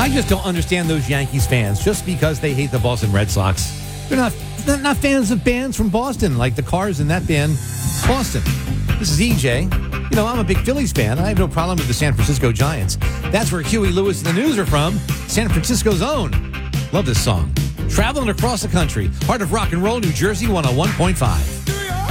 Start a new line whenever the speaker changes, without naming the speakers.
I just don't understand those Yankees fans just because they hate the Boston Red Sox. They're not fans of bands from Boston, like the Cars in that band, Boston. This is EJ. You know, I'm a big Phillies fan. I have no problem with the San Francisco Giants. That's where Huey Lewis and the News are from, San Francisco's own. Love this song. Traveling across the country, heart of rock and roll, New Jersey 101.5.